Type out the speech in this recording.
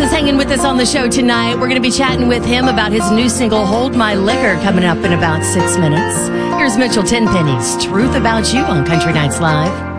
is hanging with us on the show tonight. We're going to be chatting with him about his new single, Hold My Liquor, coming up in about 6 minutes. Here's Mitchell Tenpenny's Truth About You on Country Nights Live.